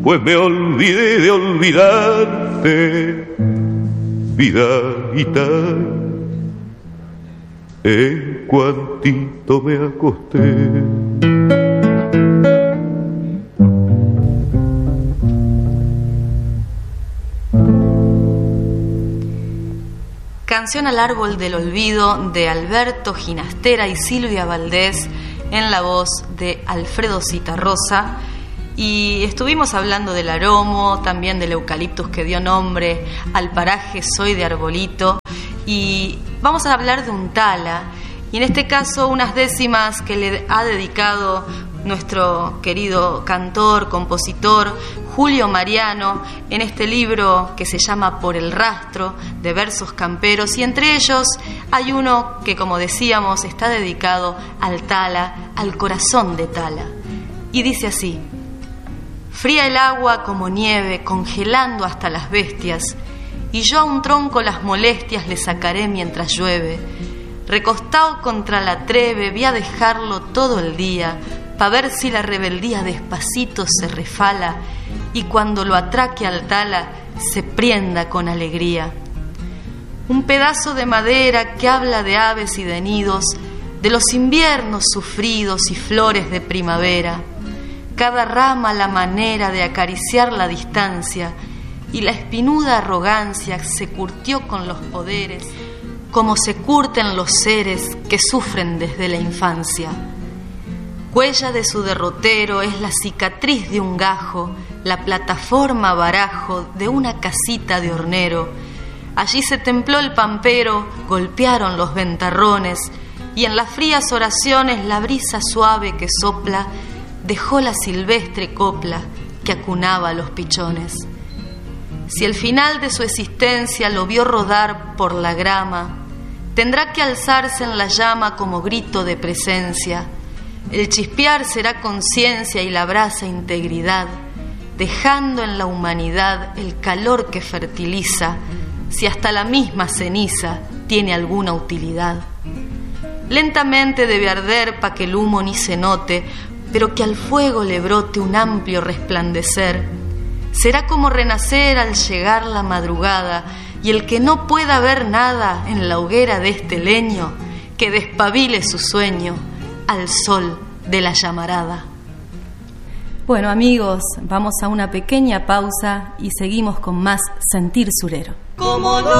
pues me olvidé de olvidarte, vidita. En cuantito me acosté. Canción al árbol del olvido de Alberto Ginastera y Silvia Valdés en la voz de Alfredo Citarrosa. Y estuvimos hablando del aromo, también del eucaliptus que dio nombre al paraje Soy de Arbolito, y vamos a hablar de un tala, y en este caso unas décimas que le ha dedicado nuestro querido cantor, compositor Julio Mariano en este libro que se llama Por el rastro, de versos camperos, y entre ellos hay uno que, como decíamos, está dedicado al tala, al corazón de tala, y dice así: fría el agua como nieve, congelando hasta las bestias, y yo a un tronco las molestias le sacaré mientras llueve. Recostado contra la treve, voy a dejarlo todo el día, pa' ver si la rebeldía despacito se refala, y cuando lo atraque al tala, se prienda con alegría. Un pedazo de madera que habla de aves y de nidos, de los inviernos sufridos y flores de primavera. Cada rama la manera de acariciar la distancia, y la espinuda arrogancia se curtió con los poderes, como se curten los seres que sufren desde la infancia. Huella de su derrotero es la cicatriz de un gajo, la plataforma barajo de una casita de hornero. Allí se templó el pampero, golpearon los ventarrones, y en las frías oraciones la brisa suave que sopla dejó la silvestre copla que acunaba a los pichones. Si el final de su existencia lo vio rodar por la grama, tendrá que alzarse en la llama como grito de presencia. El chispear será conciencia y la brasa integridad, dejando en la humanidad el calor que fertiliza, si hasta la misma ceniza tiene alguna utilidad. Lentamente debe arder pa' que el humo ni se note, pero que al fuego le brote un amplio resplandecer. Será como renacer al llegar la madrugada, y el que no pueda ver nada en la hoguera de este leño, que despabile su sueño al sol de la llamarada. Bueno, amigos, vamos a una pequeña pausa y seguimos con más Sentir Surero.